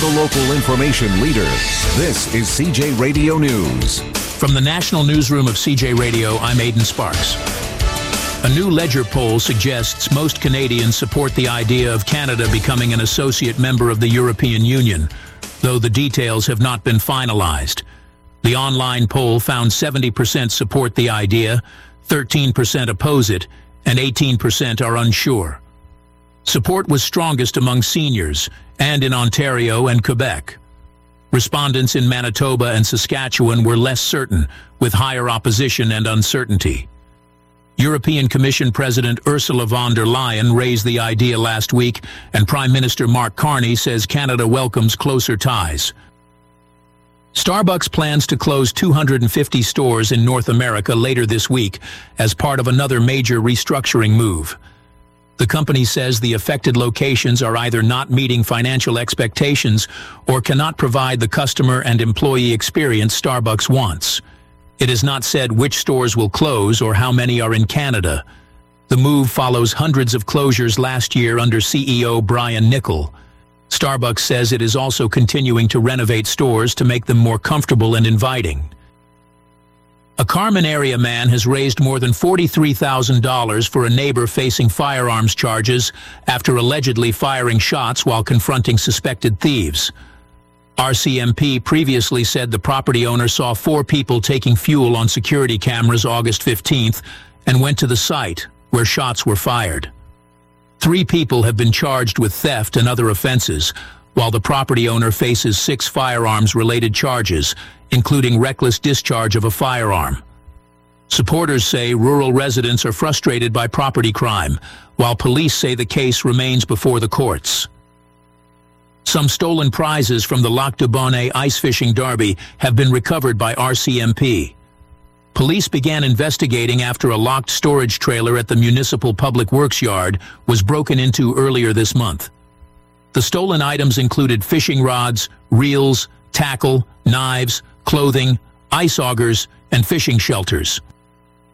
the local information leader. This is CJ Radio News. From the National Newsroom of CJ Radio, I'm Aidan Sparks. A new Ledger poll suggests most Canadians support the idea of Canada becoming an associate member of the European Union, though the details have not been finalized. The online poll found 70% support the idea, 13% oppose it, and 18% are unsure. Support was strongest among seniors and in Ontario and Quebec. Respondents in Manitoba and Saskatchewan were less certain, with higher opposition and uncertainty. European Commission President Ursula von der Leyen raised the idea last week, and Prime Minister Mark Carney says Canada welcomes closer ties. Starbucks plans to close 250 stores in North America later this week as part of another major restructuring move. The company says the affected locations are either not meeting financial expectations or cannot provide the customer and employee experience Starbucks wants. It is not said which stores will close or how many are in Canada. The move follows hundreds of closures last year under CEO Brian Niccol. Starbucks says it is also continuing to renovate stores to make them more comfortable and inviting. A Carman area man has raised more than $43,000 for a neighbor facing firearms charges after allegedly firing shots while confronting suspected thieves. RCMP previously said the property owner saw 4 people taking fuel on security cameras August 15th and went to the site, where shots were fired. 3 people have been charged with theft and other offenses, while the property owner faces 6 firearms-related charges, including reckless discharge of a firearm. Supporters say rural residents are frustrated by property crime, while police say the case remains before the courts. Some stolen prizes from the Lac du Bonnet ice fishing derby have been recovered by RCMP. Police began investigating after a locked storage trailer at the Municipal Public Works Yard was broken into earlier this month. The stolen items included fishing rods, reels, tackle, knives, clothing, ice augers, and fishing shelters.